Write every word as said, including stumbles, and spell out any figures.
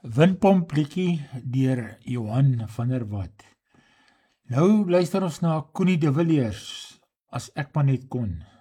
Windpomp liedjie deur Johan van der Walt. Nou luister ons na Connie de Villiers, As ek maar net kon.